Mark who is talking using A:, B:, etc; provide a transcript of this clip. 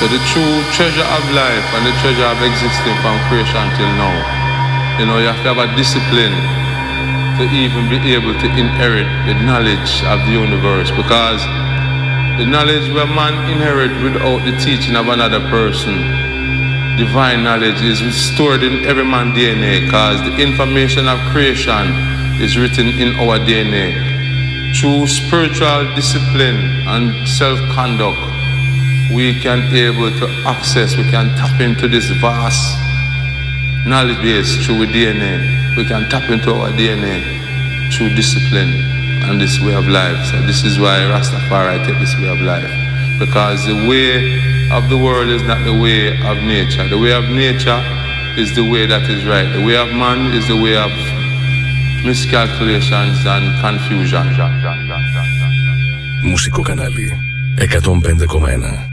A: So the true treasure of life and the treasure of existing from creation till now, you know, you have to have a discipline to even be able to inherit the knowledge of the universe, because the knowledge where man inherit without the teaching of another person, divine knowledge, is stored in every man's DNA, because the information of creation is written in our DNA. Through spiritual discipline and self-conduct, we can able to access, we can tap into this vast knowledge base through DNA. We can tap into our DNA through discipline and this way of life. So this is why Rastafari take this way of life. Because the way of the world is not the way of nature. The way of nature is the way that is right. The way of man is the way of miscalculations and confusion.
B: Μουσικό κανάλι 105,1.